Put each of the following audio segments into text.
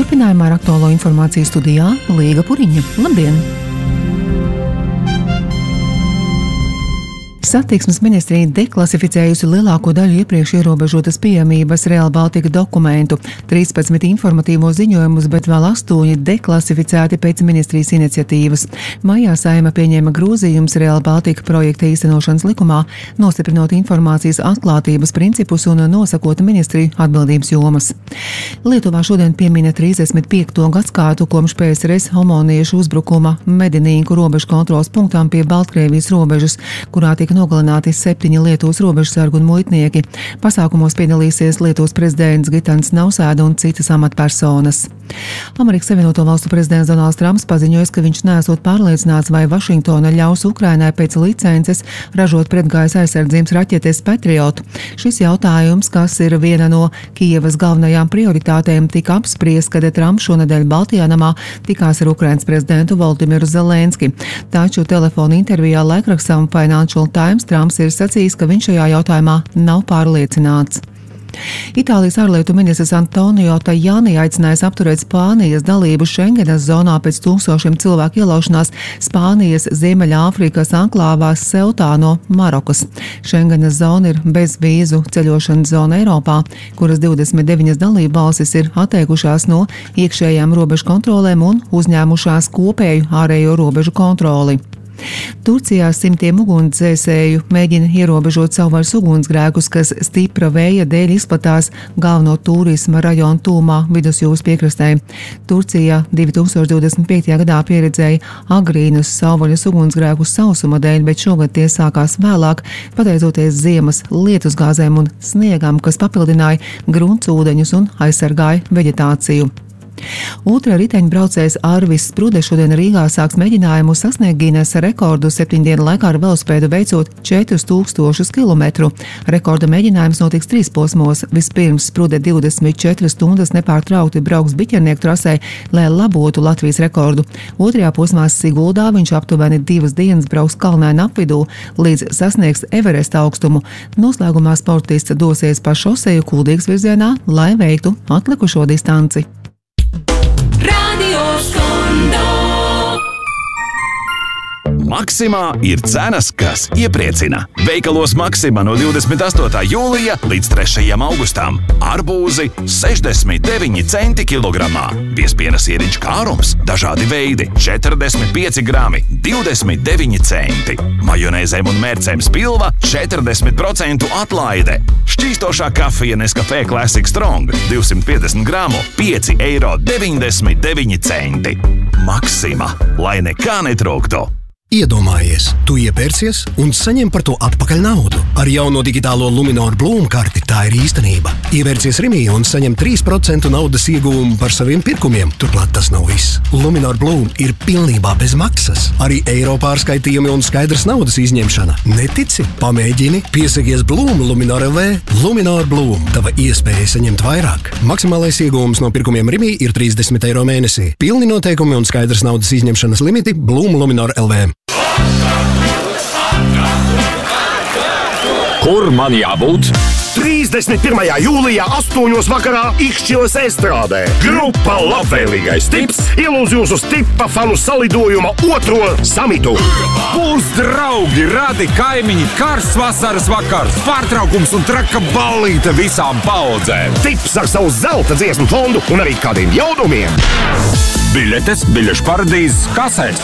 Turpinājumā ar aktuālo informāciju studijā Līga Puriņa. Labdien! Satiksmes ministrija deklasificējusi lielāko daļu iepriekš ierobežotas pieejamības Real Baltica dokumentu, 13 informatīvo ziņojumus, bet vēl 8 deklasificēti pēc ministrijas iniciatīvas. Maijā Saeima pieņēma grozījumus Real Baltica projekta īstenošanas likumā, nostiprinot informācijas atklātības principus un nosakot ministriju atbildības jomas. Lietuvā šodien piemina 35. gadskārtu kopš PSRS homoniešu uzbrukuma Medinīku robežu kontroles punktām pie Baltkrievijas robežas, kurā tika nogalināti 7 Lietuvas robežsargu un muitnieki. Pasākumos piedalīsies Lietuvas prezidents Gitanas Nausēda un citas amatpersonas. Amerikas Savienoto Valstu prezidents Donalds Trumps paziņoja, ka viņš neesot pārliecināts, vai Vašingtona ļaus Ukrainai pēc licences ražot pretgaisa aizsardzības raķetes Patriot. Šis jautājums, kas ir viena no Kijevas galvenajām prioritātēm, tika apspriests, kad Trumps šonedēļ Baltijā namā tikās ar Ukrainas prezidentu Volodimiru Zelenski. Taču telefona intervijā laikrakstam Financial Times Trumps ir sacījis, ka viņš šajā jautājumā nav pārliecināts. Itālijas ārlietu ministrs Antonio Tajani aicinājis apturēt Spānijas dalību Schengenas zonā pēc tūkstošiem cilvēku ielaušanās Spānijas Ziemeļāfrikas anklāvā Seutā no Marokas. Schengenas zona ir bezvīzu ceļošanas zona Eiropā, kuras 29 dalībvalstis ir atteikušās no iekšējām robežu kontrolēm un uzņēmušās kopēju ārējo robežu kontroli. Turcijā simtiem ugunsdzēsēju mēģina ierobežot savvaļas ugunsgrēkus, kas stipra vēja dēļ izplatās galveno turisma rajonu tūmā vidusjūras piekrastē. Turcijā 2025. gadā pieredzēja agrīnus savvaļas ugunsgrēkus sausuma dēļ, bet šogad tie sākās vēlāk, pateicoties ziemas lietusgāzēm un sniegam, kas papildināja gruntsūdeņus un aizsargāja veģetāciju. Ultra riteņbraucējs Arvis Sprude šodien Rīgā sāks mēģinājumu sasniegt Ginesa rekordu 7 dienu laikā ar velosipēdu veicot 4000 kilometru. Rekorda mēģinājums notiks 3 posmos. Vispirms Sprude 24 stundas nepārtraukti brauks biķernieku trasē, lai labotu Latvijas rekordu. Otrajā posmā Siguldā viņš aptuveni 2 dienas brauks kalnainu apvidū, līdz sasniegs Everesta augstumu. Noslēgumā sportists dosies pa šoseju Kuldīgas virzienā, lai veiktu atlikušo distanci. Maksimā ir cenas, kas iepriecina. Veikalos Maksimā no 28. jūlija līdz 3. augustam. Arbūzi 69 centi kilogramā. Biezpiena sieriņš kārums, dažādi veidi, 45 grami, 29 centi. Majonēzēm un mērcēm spilva 40% atlaide. Šķīstošā kafija Nescafé Classic Strong 250 gramu, 5,99 centi. Maksimā, lai nekā netrūktu. Iedomājies, tu iepērcies un saņem par to atpakaļ naudu. Ar jauno digitālo Luminor Bloom karti tā ir īstenība. Ievērcies Rimī un saņem 3% naudas ieguvumu par saviem pirkumiem. Turklāt tas nav viss. Luminor Bloom ir pilnībā bez maksas. Arī eiro pārskaitījumi un skaidrs naudas izņemšana. Netici? Pamēģini. Piesakies Bloom Luminor LV. Luminor Bloom. Tava iespēja saņemt vairāk. Maksimālais ieguvums no pirkumiem Rimī ir 30 eiro mēnesī. Pilni noteikumi un skaidrs naudas izņemšanas limiti Bloom Luminor LV. Kur man jābūt? 31. jūlijā 8. vakarā Ikšķiles estrādē. Grupa Labvēlīgais tips ielūdz jūs uz tipa fanu salidojuma 2. samitu. Būs draugi, radi, kaimiņi, karsts vasaras vakars, pārtraukums un traka ballīte visām paudzēm. Tips ar savu zelta dziesmu fondu un arī kādiem jaunumiem. Biļetes biļešu paradīzes kasēs.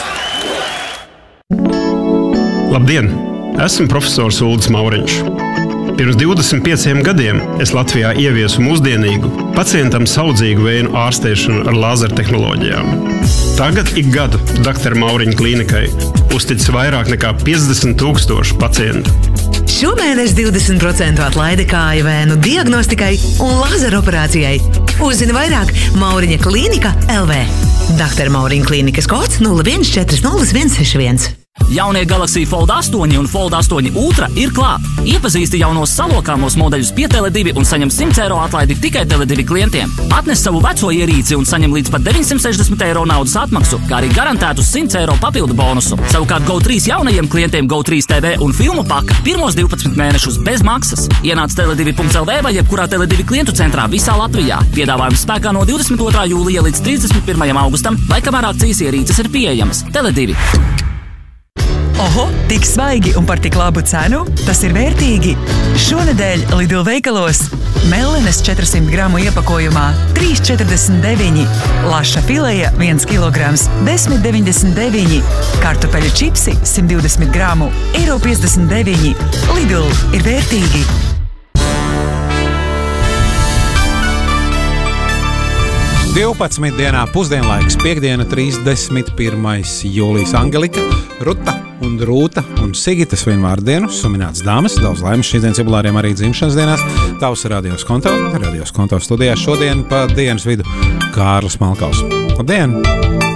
Labdien! Esmu profesors Uldis Mauriņš. Pirms 25 gadiem es Latvijā ieviesu mūsdienīgu, pacientam saudzīgu vēju ārstēšanu ar lāzertehnoloģijām. Tagad ik gadu Dr. Mauriņa klīnikai uztic vairāk nekā 50,000 pacientu. Šomēnes 20% atlaide kāju vēnu diagnostikai un lāzeroperācijai. Uzzini vairāk Mauriņa klīnika LV. Dr. Mauriņa klīnikas kods 0140 161. Jaunie Galaxy Fold 8 un Fold 8 Ultra ir klāt. Iepazīsti jaunos salokāmos modeļus pie Tele2 un saņem 100 eiro atlaidi tikai Tele2 klientiem. Atnes savu veco ierīci un saņem līdz pat 960 eiro naudas atmaksu, kā arī garantētu 100 eiro papildu bonusu. Savukārt GO3 jaunajiem klientiem GO3 TV un filmu paka pirmos 12 mēnešus bez maksas. Ienāc Tele2.lv vai jebkurā Tele2 klientu centrā visā Latvijā. Piedāvājums spēkā no 22. jūlija līdz 31. augustam, vai kamēr akcijas ierīces ir pieejamas. Tele2. Oho, tik svaigi un par tik labu cenu? Tas ir vērtīgi! Šonedēļ Lidl veikalos mellenes 400 gramu iepakojumā 3,49, laša fileja 1 kilograms 10,99, kartupeļu čipsi 120 gramu €59. Lidl ir vērtīgi! Dienā pusdienlaiks, piektdiena, 31. jūlijas. Angelika, Ruta un Rūta un Sigitas vienvārdienu suminētas dāmas. Daudz laimes šīs dienas jubilāriem arī dzimšanas dienās. Tavs Radios Konto studijā šodien pa dienas vidu Kārlis Malkaus. Labdien!